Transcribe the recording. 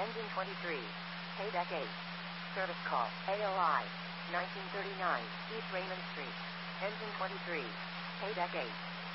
Engine 23. Payback 8. Service call. AOI. 1939. East Raymond Street. Engine 23. Payback 8.